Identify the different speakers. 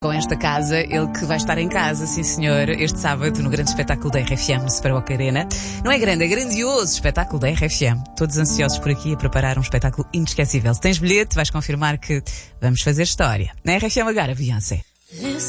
Speaker 1: Com esta casa, ele que vai estar em casa, sim senhor, este sábado no grande espetáculo da RFM, no Super Boca Arena. Não é grande, é grandioso espetáculo da RFM. Todos ansiosos por aqui a preparar um espetáculo inesquecível. Se tens bilhete, vais confirmar que vamos fazer história. Na RFM agora, Beyoncé.